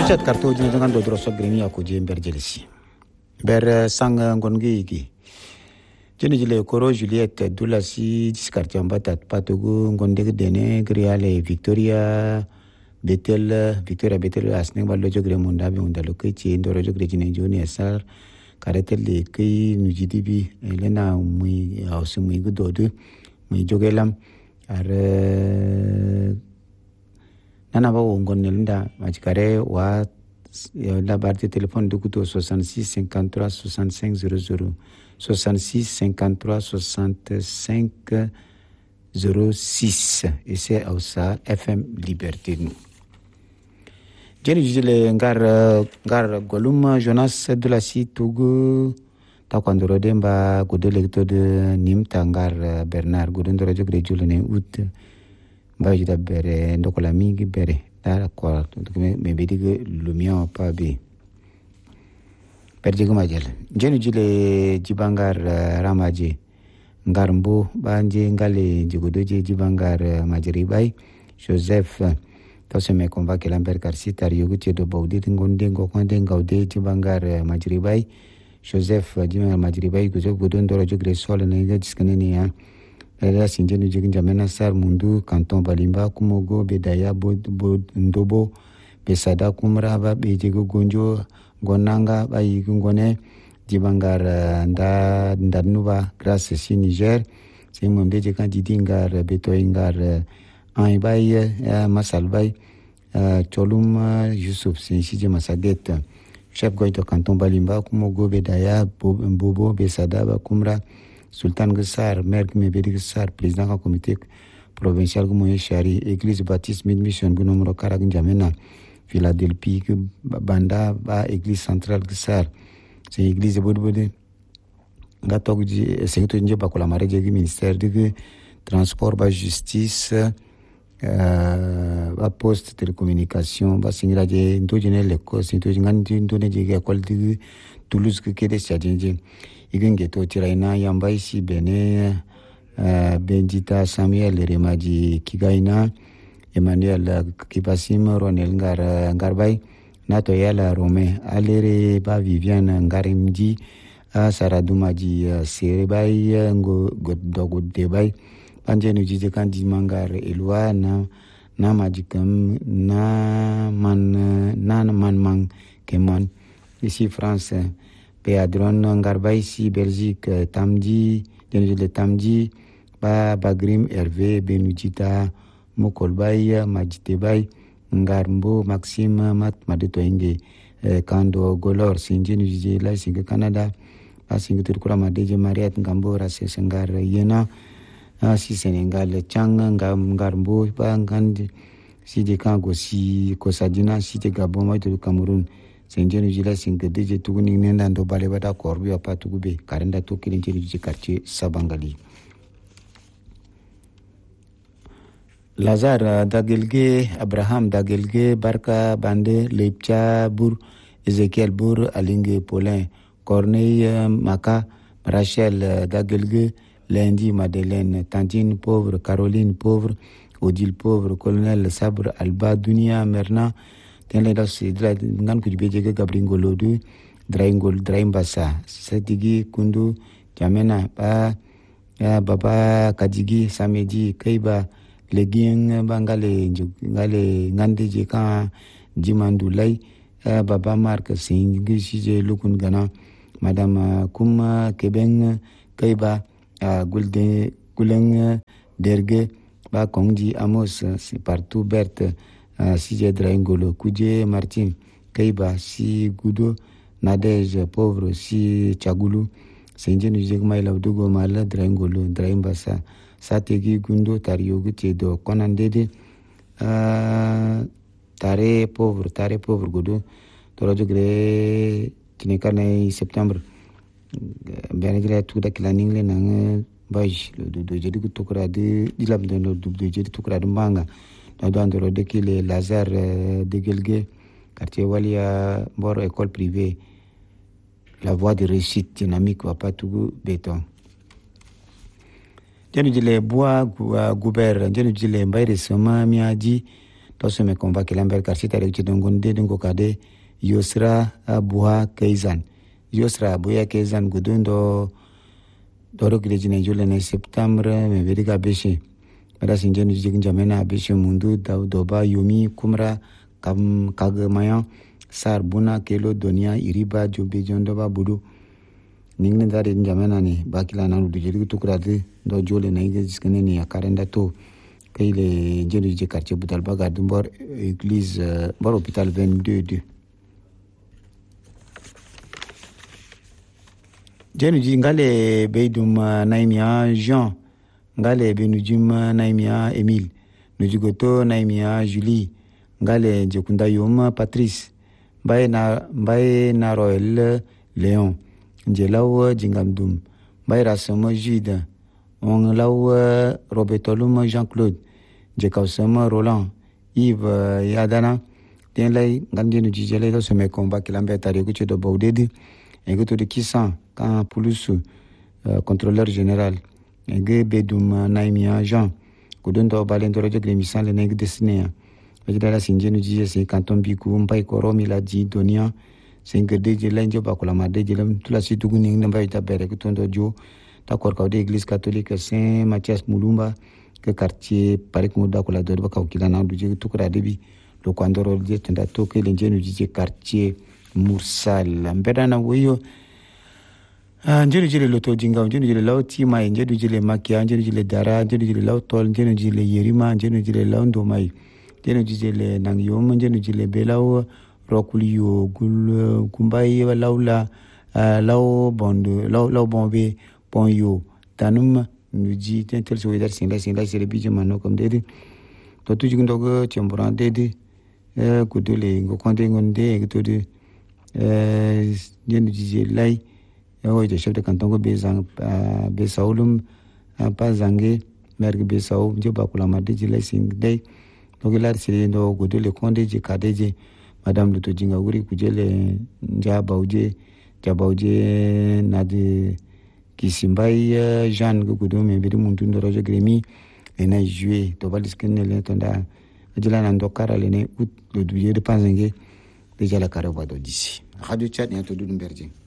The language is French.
Richard Karto jina dengan dodro so gremi ako jember jelisi. Ber sang ngongi iki. Jeni jile koro Juliette Dulasi diskarti ambatat patugu ngonde dene griale Victoria Betel asne ballo jogre munda be unda lokaci ndoro jogre jine joni asar karetel le kai nujidibi elena mui ausu mui gudodu mui jogelam ar nana ba ngonne linda majikare wa la barre de téléphone de couteau 66 53 65 00 66 53 65 06 et c'est Aoussa FM Liberté. Jeni jile ngar golum Jonas Dulasi Togo ta kwandoro demba godele to de nimta ngar Bernard godondoro jogre julene ut ba jida bere ndokola mingi bere da kwa me bedigue lumia pa be perje guma jel jeni jile jibangar ramaje ngarmbo banje ngale jigodoje jibangar majiri bay Joseph Toseme komba ke Lambert Karsita Rioguti do Baudi ngonde ngokwande ngaude jibangar majiri bay Joseph jibangar majiri bay gozo godondoro jogre sol ne diskaneni ya la sinjenu jigin jamena sar mundu canton Balimba kumogo bedaya bod ndobo besada kumra ba bejego gonjo gonanga ba yigungone jibangar ndanuba grâce si Niger c'est mon deje kan didingar betoingar ay bay masal bay cholum Yusuf sinji masaget chef goito canton Balimba kumogo bedaya bobo besada ba kumra Sultan Gessar, maire Mebedi Gessar, président du comité provincial Goumoye Chari, église baptiste mid-mission Gounomro Karagin Jamena, Philadelphie, Banda, ba église centrale Gessar, c'est église Bodbode, Gatok, c'est tout pas la marée du ministère de transport, ba justice, ba poste télécommunication, ba singira de ndojene l'école, c'est tout ngandi ndone de école de Toulouse que kede sadjenje. Igenge to tiraina yamba isi bene Bendita Samuel Remaji Kigaina Emmanuel Kibasim Ronel Ngarbay Nato Yala Rome Alere ba Viviane Ngarimji Saradumaji Serebay Dogo Debay Panjenu Jije Kandi Mangar Elwa na Majikam na man Keman ici France Péadron Ngarbay ici Belgique Tamdi le Tamdi Bagrim Hervé Benujita Mokolbay Majitebay Ngarmbo Maxime Mat Madetoenge Kando Golor Sinjinu Jije la Singa Canada Singa Turkura Madeje Mariat Ngambora Sesengar Yena si Sénégal Chang Ngarmbo Ngandi si de Kango si Kosadina si de Gabon Maïto Cameroun Senjenu jila singa deje tuguni nenda ndo bale bada korbi apa tugube karenda to kilinjeri ji quartier Sabangali. Lazare Dagelge, Abraham Dagelge, Barka Bande, Lepcha Bour, Ezekiel Bour, Alinge Paulin, Corneille Maka, Rachel Dagelge, Lundi Madeleine, Tantine pauvre, Caroline pauvre, Odile pauvre, Colonel Sabre Alba Dunia Merna, Tenle da se dra ngan ku beje ga gabringolo du draingol draimbasa satigi kundu jamena ba baba kadigi samedi kaiba leging bangale ngale ngande je ka jimandulai baba mark singi sije lukun gana madame kuma kebeng kaiba gulde guleng derge ba kongji amos c'est partout berte si Draingolo, Kuje Martin, Kaiba, si Gudo, Nadej, pauvre, si Chagulu, Senjenu Jegmaila Dugo Mala, Draingolo, Draimbasa, Sategi Gundo, Tarioguti do Konandede, Tare pauvre Gudo, Torojo Gre, Tinekane, septembre, Benegre, tout da Kilaningle, Nang, Baj, le Jediku Tukra de Dilab de no double Jedi Tukra de Manga. Dans le de les Lazare de Gelge, quartier Walia, Bord école privée, la voie de réussite dynamique va pas tout béton. Jenu jile bois Goubert, jenu jile Mbaire Soma Miadi, tosome komba kilamber karsita rek chidongon de dingo kade Yosra Buha Keizan gudundo doro kilejine jule na septembre me veriga beshe mara sinjenu jigin jamena beshe mundu doba yomi kumra kam kagmaya sar buna kelo donia iriba jobe jondoba budu ningne dare jamena ni bakila nanu dujeri tukrade do jole na ige jiskene ni akarenda to kayle jenu je quartier butal baga dumbor église bor hôpital 22 jenu ji ngale beidum naimia Jean ngale benujum naimia Emile nujugoto naimia Julie ngale jekunda yom Patrice mbaye na Royal Léon njelaw jingamdum mbaye rasomo Jude on law Robertolum Jean-Claude jekawsama Roland Yves Yadana tenlay ngandenu jijele do some combat kilambe tare kuche do bawdedi egoto de kisan kan pulusu contrôleur général ege bedum naimia Jean kudondo balendoro de gremisan le neg destiné ejidala sinjenu jije se canton biku mbay koromi la di donia sengede je lenjo bakola made je lam tula situgu ning mbay tabere kutondo jo d'accord ka de église catholique Saint Mathias Mulumba que quartier parek muda kola do ba kawkila na du je tukura debi lo kwandoro je tenda to ke lenjenu jije quartier Mursal mbeda na weyo njenu jile loto jinga njenu jile law tima njenu jile makia njenu jile dara njenu jile law tol njenu jile yerima njenu jile law ndomai njenu jile nangyom njenu jile belaw rokuliyo gul kumbai lawla law bondo law bombe ponyo tanum nuji tentel so wedar sinla sele bije mano comme dedi to tuji ndogo chembran dedi kudule ngokonde ngonde gitode njenu jile lay de chef de canton go besaulum pa zange merg besau je bakula made je sing day dogilar sire ndo godole konde je kadeje madame luto jinga wuri kujele jabawje na de kisimbai Jean godo me bidi muntu ndo roje gremi ena jouer to baliskene le tonda ajila na ndokara le ne ut le duye de panzenge déjà la carava do d'ici radio chat ni to du berje